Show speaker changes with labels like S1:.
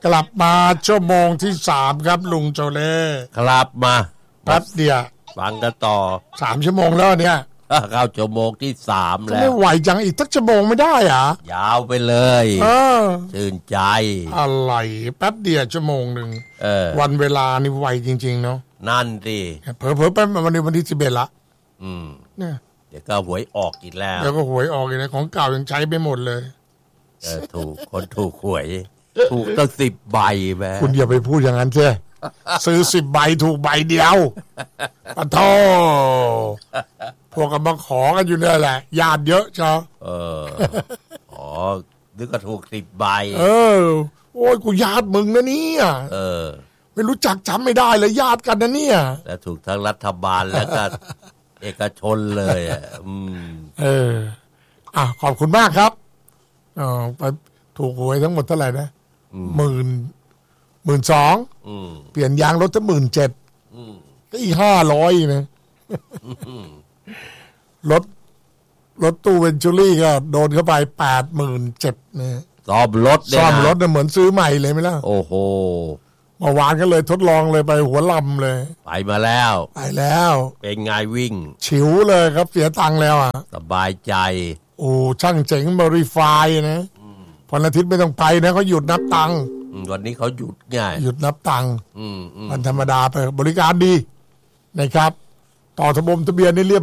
S1: กลับมาชั่วโมงที่3ครับลุงโจเล่
S2: ครับมา
S1: แป๊บเดียว
S2: ฟังกันต่อ
S1: 3 ชั่วโมงแล้วเนี่ย
S2: เข้าชั่วโมงที่3แล้ว
S1: ไม่ไหวจังอีกสักชั่วโมงไม่ได้เหร
S2: อยาวไปเลยชื่นใจ
S1: อะไรแป๊บเดียวชั่วโมงนึงวันเวลานี่ไวจริงๆเนาะ
S2: นั่นสิ
S1: เผลอๆไปวันที่11ละ
S2: เนี่ยเดี๋ยวก็หวยออกอีกแล้ว
S1: เดี๋ยวก็หวยออกอีกแล้วของเก่ายังใช้ไปหมดเลย
S2: ถูกคนถูกหวยถูกตั้ง10 ใบแม่
S1: คุณอย่าไปพูดอย่างนั้นเจ้ซื้อ10 ใบถูกใบเดียวปะโธ่พวกกันมาขอกันอยู่เนี่ยแหละญาติเยอะจ้ะ
S2: อ๋อนึกว่าถูก10 ใบ
S1: โอ้ยกูญาติมึงนะเนี่ยไม่รู้จักจำไม่ได้เลยญาติกันนะเนี่ย
S2: แล้วถูกทั้งรัฐบาลแล้วก็เอกชนเลย
S1: ขอบคุณมากครับไปถูกหวยทั้งหมดเท่าไหร่นะ12,000เปลี่ยนยางรถตั้ง17,000ก็อีก500นะรถตู้เวนจูรี่ก็โดนเข้าไป87,000นะ
S2: ซ่อมรถ
S1: เนี่ยเหมือนซื้อใหม่เลยไหมล่ะ
S2: โอ้โห
S1: เมื่อวานก็เลยทดลองเลยไปหัวลำเลย
S2: ไปมาแล้วเป็นไงวิ่ง
S1: ฉิวเลยครับเสียตังค์แล้ว
S2: สบายใจ
S1: โอ้ช่างเจ๋งบริไฟนะวันอาทิตย์ไม่ต้องไปนะเขาหยุดนับตังค์
S2: วันนี้เขาหยุดง่าย
S1: หยุดนับตังค์วันธรรมดาไปบริการดีนะครับต่อทะเบียนนี่เรียบ